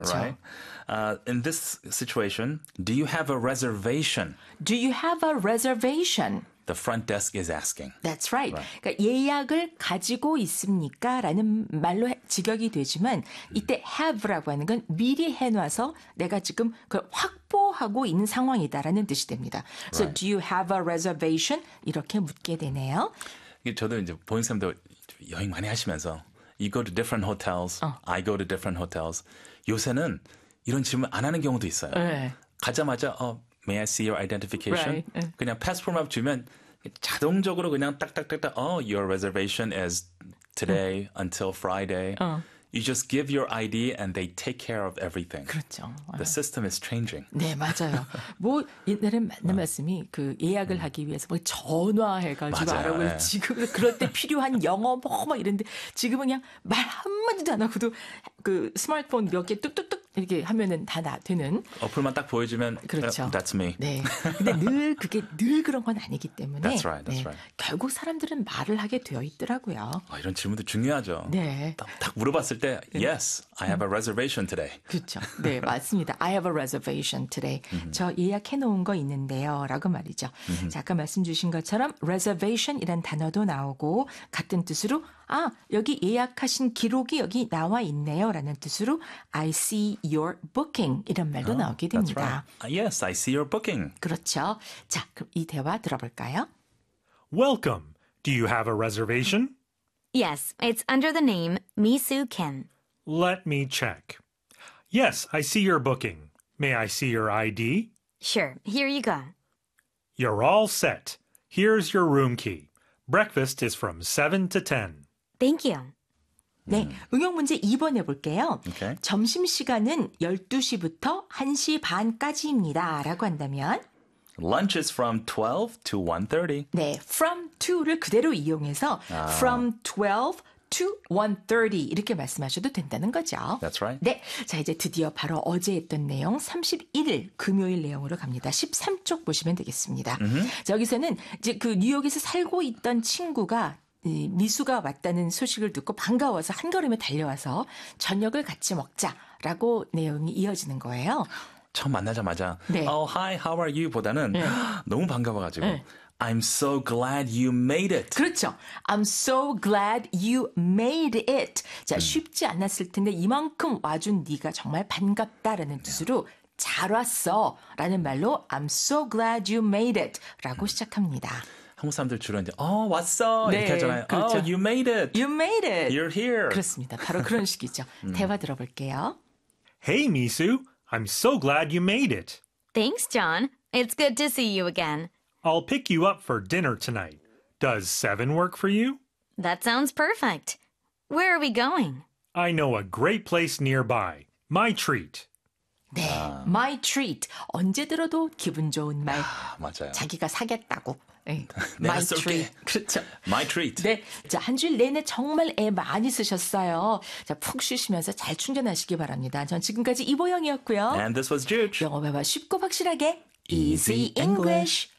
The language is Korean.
right? In this situation, do you have a reservation? Do you have a reservation? The front desk is asking. That's right. 그러니까 예약을 가지고 있습니까? 라는 말로 직역이 되지만 이때 have라고 하는 건 미리 해놔서 내가 지금 그걸 확보하고 있는 상황이다라는 뜻이 됩니다. So Right. do you have a reservation? 이렇게 묻게 되네요. 저도 이제 보잉쌤도 여행 많이 하시면서 You go to different hotels, I go to different hotels. 요새는 이런 질문 안 하는 경우도 있어요. 네. 가자마자 May I see your identification? Right. 그냥 패스포트만 주면 자동적으로 그냥 딱딱딱딱 your reservation is today until Friday. You just give your ID and they take care of everything. 그렇죠. The system is changing. 네, 맞아요. 뭐 옛날엔 맞는 말씀이 그 예약을 하기 위해서 뭐 전화해가지고 맞아요. 알아보고 네. 지금 그럴 때 필요한 영어 뭐 이런데 지금은 그냥 말 한마디도 안 하고도 그 스마트폰 몇 개 뚝뚝뚝 이렇게 하면은 다 되는. 어플만 딱 보여주면 그렇죠. That's me. 네. 근데 늘 그게 늘 그런 건 아니기 때문에. That's right. That's right. 결국 사람들은 말을 하게 되어 있더라고요. 이런 질문도 중요하죠. 네. 딱 물어봤을 때 Yes, I have a reservation today. 그렇죠. 네, 맞습니다. I have a reservation today. 저 예약해 놓은 거 있는데요. 라고 말이죠. 자, 아까 말씀 주신 것처럼 reservation이란 단어도 나오고 같은 뜻으로 여기 예약하신 기록이 여기 나와 있네요. 라는 뜻으로 I see your booking 이런 말도 나오게 That's 됩니다. right. Yes, I see your booking. 그렇죠. 자, 그럼 이 대화 들어볼까요? Welcome. Do you have a reservation? Yes, it's under the name Misu Ken. Let me check. Yes, I see your booking. May I see your ID? Sure, here you go. You're all set. Here's your room key. Breakfast is from 7 to 10. Thank you. 네, 응용 문제 2번 해볼게요. Okay. 점심시간은 12시부터 1시 반까지입니다. 라고 한다면 Lunch is from 12 to 1:30. 네, from to를 그대로 이용해서 from 12 to 1:30 이렇게 말씀하셔도 된다는 거죠. That's right. 네, 자 이제 드디어 바로 어제 했던 내용 31일 금요일 내용으로 갑니다. 13쪽 보시면 되겠습니다. 자, 여기서는 이제 그 뉴욕에서 살고 있던 친구가 이 미수가 왔다는 소식을 듣고 반가워서 한 걸음에 달려와서 저녁을 같이 먹자라고 내용이 이어지는 거예요. 처음 만나자마자 네. Hi, how are you? 보다는 너무 반가워가지고 네. I'm so glad you made it. 그렇죠. I'm so glad you made it. 자, 쉽지 않았을 텐데 이만큼 와준 네가 정말 반갑다라는 뜻으로 잘 왔어 라는 말로 I'm so glad you made it 라고 시작합니다. 한국 사람들 주로 이제 왔어 네, 이렇게 하잖아요. 그렇죠. You made it. You made it. You're here. 그렇습니다. 바로 그런 식이죠. 대화 들어볼게요. Hey, Misu. I'm so glad you made it. Thanks, John. It's good to see you again. I'll pick you up for dinner tonight. Does 7 work for you? That sounds perfect. Where are we going? I know a great place nearby. My treat. 네, my treat. 언제 들어도 기분 좋은 말. 맞아요. 자기가 사겠다고. 네. 내가 my 쏠게. treat. 그렇죠. My treat. 네, 자, 한 주일 내내 정말 애 많이 쓰셨어요. 자, 푹 쉬시면서 잘 충전하시기 바랍니다. 전 지금까지 이보영이었고요. And this was Juge. 영어 배워 쉽고 확실하게 Easy English.